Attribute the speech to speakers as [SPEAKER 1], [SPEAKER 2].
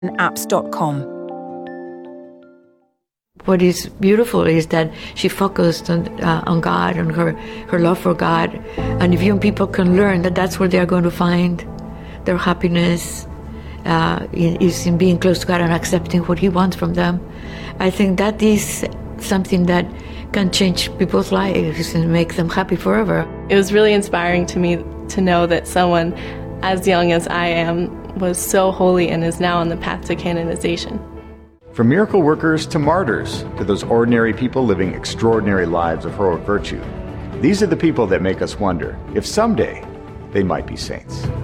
[SPEAKER 1] apps.com.
[SPEAKER 2] What is beautiful is that she focused on God and her love for God. And if young people can learn that that's where they are going to find their happiness, is in being close to God and accepting what He wants from them, I think that is something that can change people's lives and make them happy forever.
[SPEAKER 3] It was really inspiring to me to know that someone as young as I am was so holy and is now on the path to canonization.
[SPEAKER 4] From miracle workers to martyrs, to those ordinary people living extraordinary lives of heroic virtue, these are the people that make us wonder if someday they might be saints.